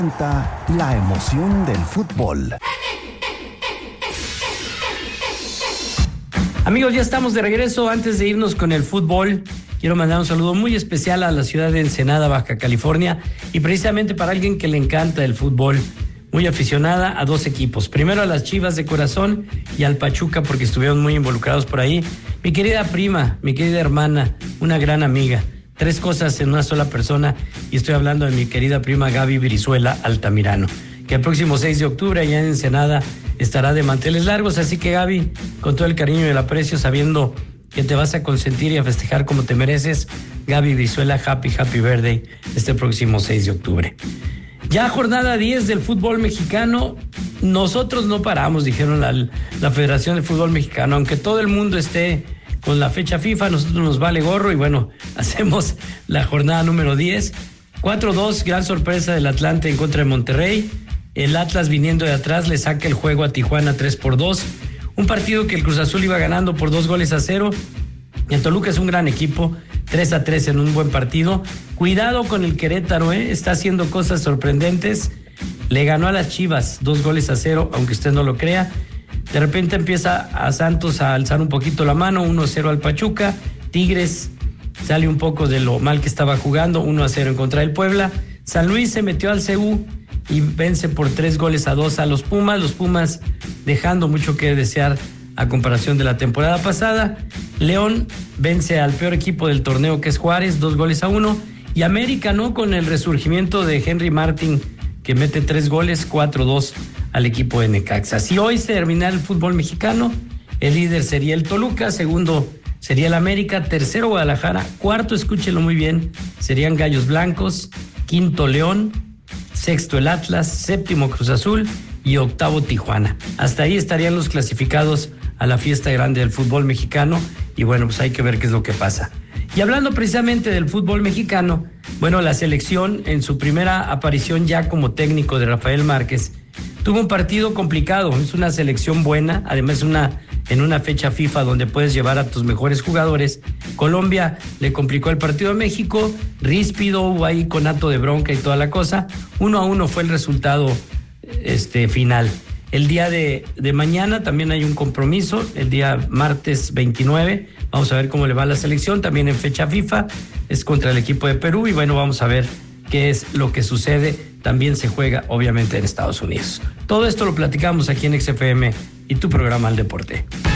La emoción del fútbol. Amigos, ya estamos de regreso. Antes de irnos con el fútbol, quiero mandar un saludo muy especial a la ciudad de Ensenada, Baja California, y precisamente para alguien que le encanta el fútbol, muy aficionada a dos equipos. Primero a las Chivas de corazón y al Pachuca, porque estuvieron muy involucrados por ahí. Mi querida prima, mi querida hermana, una gran amiga. Tres cosas en una sola persona, y estoy hablando de mi querida prima Gaby Brizuela Altamirano, que el próximo 6 de octubre allá en Ensenada estará de manteles largos. Así que, Gaby, con todo el cariño y el aprecio, sabiendo que te vas a consentir y a festejar como te mereces, Gaby Brizuela, happy birthday este próximo 6 de octubre. Ya jornada 10 del fútbol mexicano. Nosotros no paramos, dijeron la Federación de Fútbol Mexicano. Aunque todo el mundo esté con la fecha FIFA, nosotros nos vale gorro y bueno, hacemos la jornada número 10. 4-2, gran sorpresa del Atlante en contra de Monterrey. El Atlas, viniendo de atrás, le saca el juego a Tijuana 3-2. Un partido que el Cruz Azul iba ganando por 2-0. El Toluca es un gran equipo, 3-3 en un buen partido. Cuidado con el Querétaro, está haciendo cosas sorprendentes. Le ganó a las Chivas 2-0, aunque usted no lo crea. De repente empieza a Santos a alzar un poquito la mano, 1-0 al Pachuca. Tigres sale un poco de lo mal que estaba jugando, 1-0 en contra del Puebla. San Luis se metió al CU y vence por 3-2 a los Pumas. Los Pumas dejando mucho que desear a comparación de la temporada pasada. León vence al peor equipo del torneo, que es Juárez, 2-1. Y América, ¿no? Con el resurgimiento de Henry Martin, que mete 3 goles, 4-2 al equipo de Necaxa. Si hoy se terminara el fútbol mexicano, el líder sería el Toluca, segundo sería el América, tercero Guadalajara, cuarto, escúchelo muy bien, serían Gallos Blancos, quinto León, sexto el Atlas, séptimo Cruz Azul y octavo Tijuana. Hasta ahí estarían los clasificados a la fiesta grande del fútbol mexicano, y bueno, pues hay que ver qué es lo que pasa. Y hablando precisamente del fútbol mexicano, bueno, la selección en su primera aparición ya como técnico de Rafael Márquez tuvo un partido complicado. Es una selección buena, además en una fecha FIFA donde puedes llevar a tus mejores jugadores. Colombia le complicó el partido a México, ríspido, hubo ahí conato de bronca y toda la cosa. 1-1 fue el resultado final. El día de mañana también hay un compromiso, el día martes 29. Vamos a ver cómo le va a la selección, también en fecha FIFA, es contra el equipo de Perú, y bueno, vamos a ver qué es lo que sucede. También se juega, obviamente, en Estados Unidos. Todo esto lo platicamos aquí en XFM y tu programa Al Deporte.